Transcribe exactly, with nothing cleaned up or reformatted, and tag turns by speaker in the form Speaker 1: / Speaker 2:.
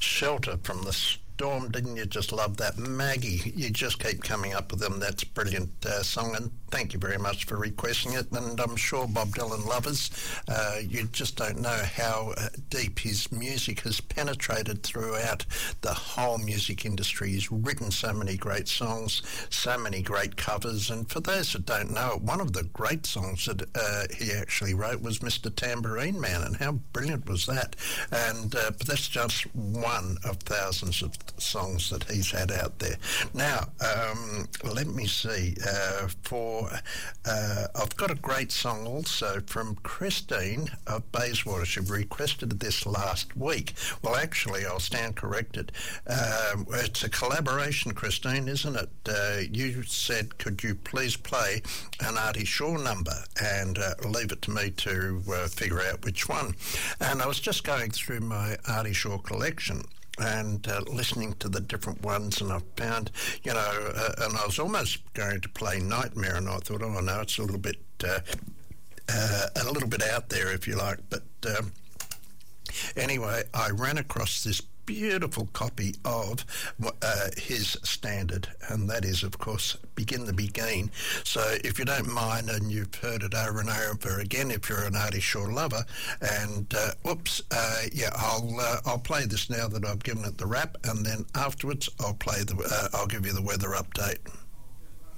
Speaker 1: Shelter from the Storm. Didn't you just love that? Maggie, you just keep coming up with them. That's a brilliant uh, song, and thank you very much for requesting it. And I'm sure Bob Dylan lovers, uh, you just don't know how uh, deep his music has penetrated throughout the whole music industry. He's written so many great songs, so many great covers, and for those that don't know it, one of the great songs that uh, he actually wrote was Mister Tambourine Man, and how brilliant was that? And uh, but that's just one of thousands of songs that he's had out there. Now, um, let me see. Uh, for uh, I've got a great song also from Christine of Bayswater. She requested this last week. Well, actually, I'll stand corrected. Um, it's a collaboration, Christine, isn't it? Uh, you said, could you please play an Artie Shaw number and uh, leave it to me to uh, figure out which one. And I was just going through my Artie Shaw collection and uh, listening to the different ones, and I found, you know, uh, and I was almost going to play Nightmare, and I thought, oh no, it's a little bit, uh, uh, a little bit out there, if you like. But um, anyway, I ran across this beautiful copy of uh, his standard, and that is, of course, Begin the Beguine. So if you don't mind, and you've heard it over and over again, if you're an Artie Shaw lover, and uh, whoops, uh, yeah, I'll uh, I'll play this now that I've given it the wrap, and then afterwards I'll play the uh, I'll give you the weather update.